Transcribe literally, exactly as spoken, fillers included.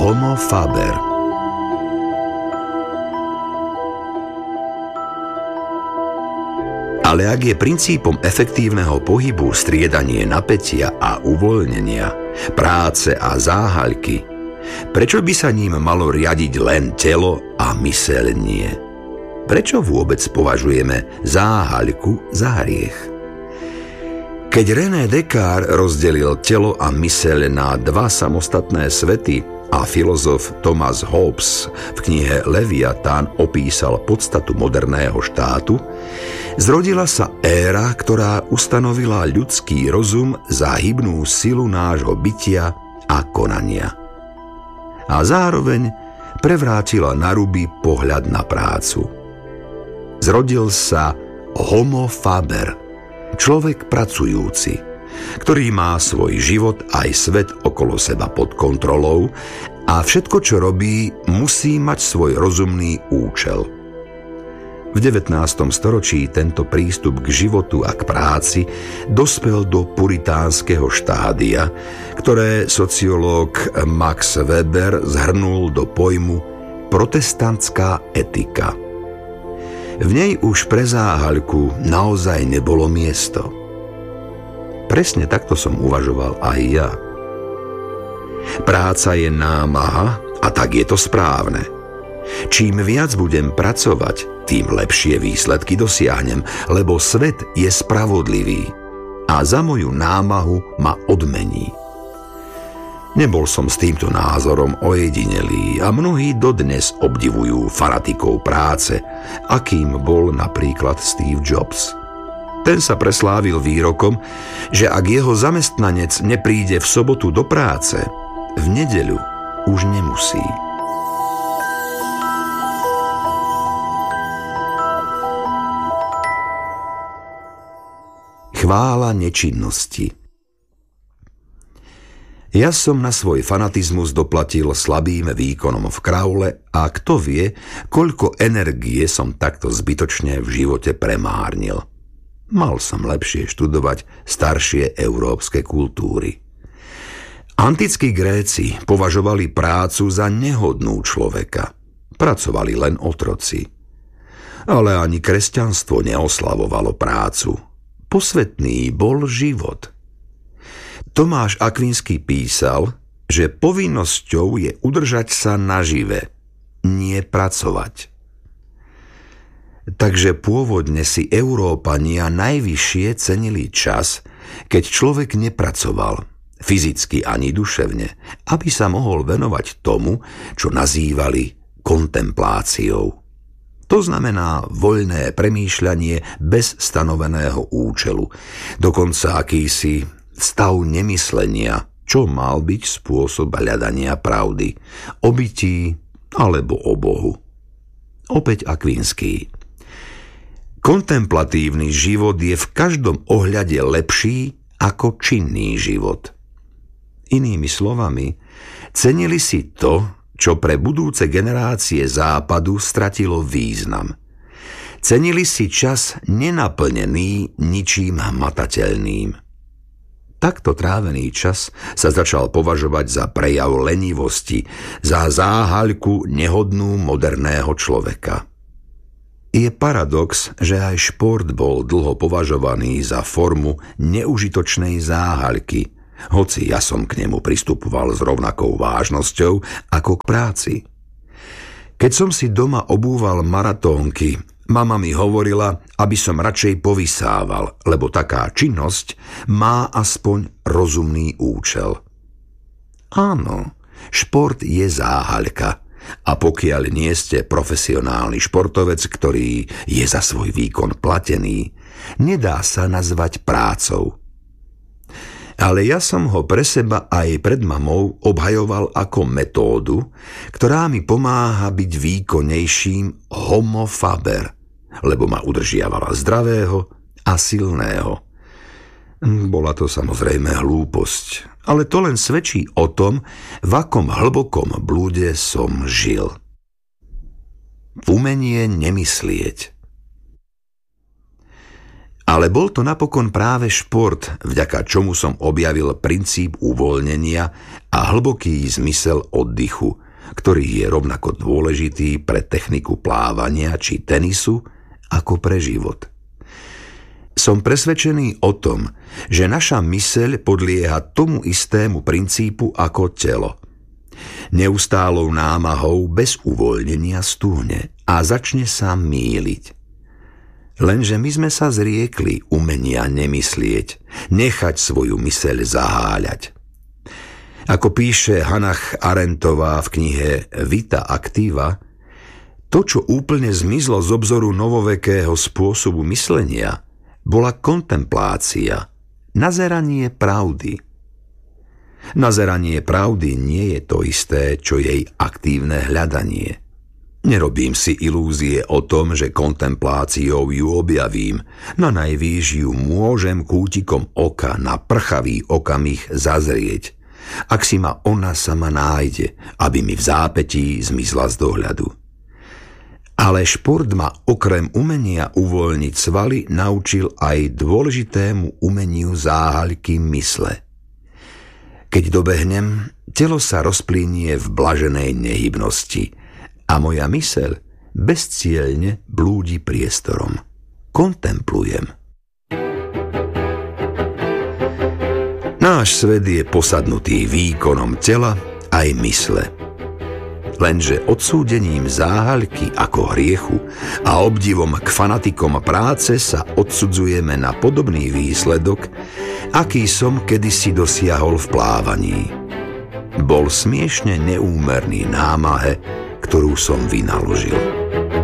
Homo faber. Ale ak je princípom efektívneho pohybu striedanie napätia a uvoľnenia, práce a záhaľky, prečo by sa ním malo riadiť len telo a myseľ nie? Prečo vôbec považujeme záhaľku za hriech? Keď René Descartes rozdelil telo a myseľ na dva samostatné svety a filozof Thomas Hobbes v knihe Leviatán opísal podstatu moderného štátu, zrodila sa éra, ktorá ustanovila ľudský rozum za hybnú silu nášho bytia a konania. A zároveň prevrátila na ruby pohľad na prácu. Zrodil sa Homo faber, človek pracujúci, ktorý má svoj život aj svet okolo seba pod kontrolou a všetko, čo robí, musí mať svoj rozumný účel. V devätnástom storočí tento prístup k životu a k práci dospel do puritánskeho štádia, ktoré sociológ Max Weber zhrnul do pojmu protestantská etika. V nej už pre záhaľku naozaj nebolo miesto. Presne takto som uvažoval aj ja. Práca je námaha a tak je to správne. Čím viac budem pracovať, tým lepšie výsledky dosiahnem, lebo svet je spravodlivý a za moju námahu ma odmení. Nebol som s týmto názorom ojedinelý a mnohí dodnes obdivujú fanatikov práce, akým bol napríklad Steve Jobs. Ten sa preslávil výrokom, že ak jeho zamestnanec nepríde v sobotu do práce, v nedeľu už nemusí. Chvála nečinnosti. Ja som na svoj fanatizmus doplatil slabým výkonom v kraule a kto vie, koľko energie som takto zbytočne v živote premárnil. Mal som lepšie študovať staršie európske kultúry. Antickí Gréci považovali prácu za nehodnú človeka. Pracovali len otroci. Ale ani kresťanstvo neoslavovalo prácu. Posvetný bol život. Tomáš Akvinský písal, že povinnosťou je udržať sa nažive, nie pracovať. Takže pôvodne si Európania najvyššie cenili čas, keď človek nepracoval, fyzicky ani duševne, aby sa mohol venovať tomu, čo nazývali kontempláciou. To znamená voľné premýšľanie bez stanoveného účelu, dokonca akýsi stav nemyslenia, čo mal byť spôsob hľadania pravdy, o bytí alebo o Bohu. Opäť Akvinský. Kontemplatívny život je v každom ohľade lepší ako činný život. Inými slovami, cenili si to, čo pre budúce generácie západu stratilo význam. Cenili si čas nenaplnený ničím hmatateľným. Takto trávený čas sa začal považovať za prejav lenivosti, za záhaľku nehodnú moderného človeka. Je paradox, že aj šport bol dlho považovaný za formu neužitočnej záhaľky, hoci ja som k nemu pristupoval s rovnakou vážnosťou ako k práci. Keď som si doma obúval maratónky, mama mi hovorila, aby som radšej povysával, lebo taká činnosť má aspoň rozumný účel. Áno, šport je záhaľka. A pokiaľ nie ste profesionálny športovec, ktorý je za svoj výkon platený, nedá sa nazvať prácou. Ale ja som ho pre seba aj pred mamou obhajoval ako metódu, ktorá mi pomáha byť výkonnejším homo faber, lebo ma udržiavala zdravého a silného. Bola to samozrejme hlúposť, ale to len svedčí o tom, v akom hlbokom blúde som žil. Umenie nemyslieť. Ale bol to napokon práve šport, vďaka čomu som objavil princíp uvoľnenia a hlboký zmysel oddychu, ktorý je rovnako dôležitý pre techniku plávania či tenisu ako pre život. Som presvedčený o tom, že naša myseľ podlieha tomu istému princípu ako telo. Neustálou námahou bez uvoľnenia stúhne a začne sa mýliť. Lenže my sme sa zriekli umenia nemyslieť, nechať svoju myseľ zaháľať. Ako píše Hannah Arendtová v knihe Vita Activa, to, čo úplne zmizlo z obzoru novovekého spôsobu myslenia, bola kontemplácia, nazeranie pravdy. Nazeranie pravdy nie je to isté, čo jej aktívne hľadanie. Nerobím si ilúzie o tom, že kontempláciou ju objavím. Na najvýš ju môžem kútikom oka na prchavý okamih zazrieť, ak si ma ona sama nájde, aby mi v zápätí zmizla z dohľadu. Ale šport ma okrem umenia uvoľniť svaly naučil aj dôležitému umeniu záhaľky mysle. Keď dobehnem, telo sa rozplynie v blaženej nehybnosti a moja myseľ bezcielne blúdi priestorom. Kontemplujem. Náš svet je posadnutý výkonom tela aj mysle. Lenže odsúdením záhaľky ako hriechu a obdivom k fanatikom práce sa odsudzujeme na podobný výsledok, aký som kedysi dosiahol v plávaní. Bol smiešne neúmerný námahe, ktorú som vynaložil.